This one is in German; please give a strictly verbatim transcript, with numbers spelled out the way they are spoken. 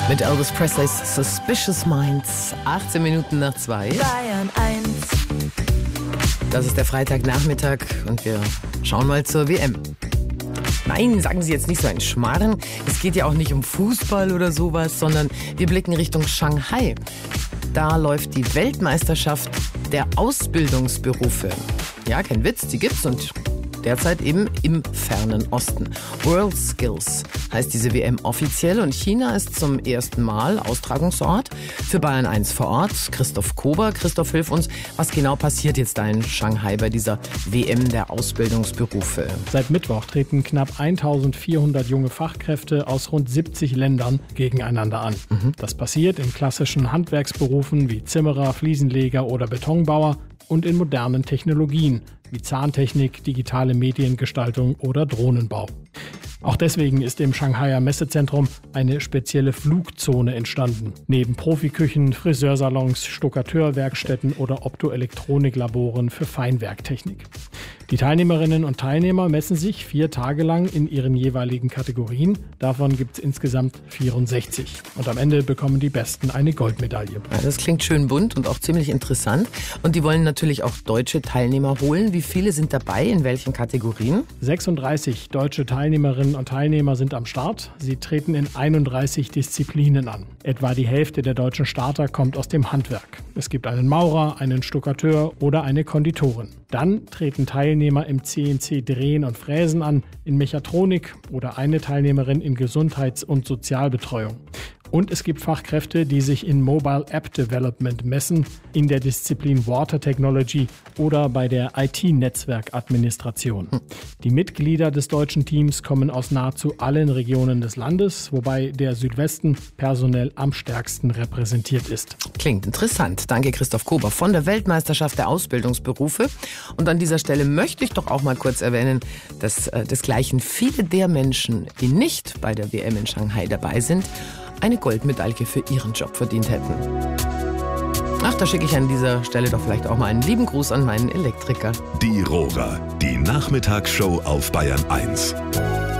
Mit Elvis Presleys Suspicious Minds. achtzehn Minuten nach zwei. Bayern eins. Das ist der Freitagnachmittag und wir schauen mal zur W M. Nein, sagen Sie jetzt nicht so ein Schmarren. Es geht ja auch nicht um Fußball oder sowas, sondern wir blicken Richtung Shanghai. Da läuft die Weltmeisterschaft der Ausbildungsberufe. Ja, kein Witz, die gibt's und derzeit eben im fernen Osten. World Skills heißt diese W M offiziell und China ist zum ersten Mal Austragungsort. Für Bayern eins vor Ort Christoph Kober. Christoph, hilf uns, was genau passiert jetzt da in Shanghai bei dieser W M der Ausbildungsberufe? Seit Mittwoch treten knapp eintausendvierhundert junge Fachkräfte aus rund siebzig Ländern gegeneinander an. Mhm. Das passiert in klassischen Handwerksberufen wie Zimmerer, Fliesenleger oder Betonbauer und in modernen Technologien wie Zahntechnik, digitale Mediengestaltung oder Drohnenbau. Auch deswegen ist im Shanghaier Messezentrum eine spezielle Flugzone entstanden. Neben Profiküchen, Friseursalons, Stuckateurwerkstätten oder Optoelektroniklaboren für Feinwerktechnik. Die Teilnehmerinnen und Teilnehmer messen sich vier Tage lang in ihren jeweiligen Kategorien. Davon gibt es insgesamt vierundsechzig. Und am Ende bekommen die Besten eine Goldmedaille. Ja, das klingt schön bunt und auch ziemlich interessant. Und die wollen natürlich auch deutsche Teilnehmer holen. Wie viele sind dabei? In welchen Kategorien? sechsunddreißig deutsche Teilnehmerinnen und Teilnehmer sind am Start. Sie treten in einunddreißig Disziplinen an. Etwa die Hälfte der deutschen Starter kommt aus dem Handwerk. Es gibt einen Maurer, einen Stuckateur oder eine Konditorin. Dann treten Teilnehmer im C N C-Drehen und Fräsen an, in Mechatronik oder eine Teilnehmerin in Gesundheits- und Sozialbetreuung. Und es gibt Fachkräfte, die sich in Mobile App Development messen, in der Disziplin Water Technology oder bei der I T-Netzwerkadministration. Die Mitglieder des deutschen Teams kommen aus nahezu allen Regionen des Landes, wobei der Südwesten personell am stärksten repräsentiert ist. Klingt interessant. Danke, Christoph Kober von der Weltmeisterschaft der Ausbildungsberufe. Und an dieser Stelle möchte ich doch auch mal kurz erwähnen, dass äh, desgleichen viele der Menschen, die nicht bei der W M in Shanghai dabei sind, eine Goldmedaille für ihren Job verdient hätten. Ach, da schicke ich an dieser Stelle doch vielleicht auch mal einen lieben Gruß an meinen Elektriker. Die Rora, die Nachmittagsshow auf Bayern eins.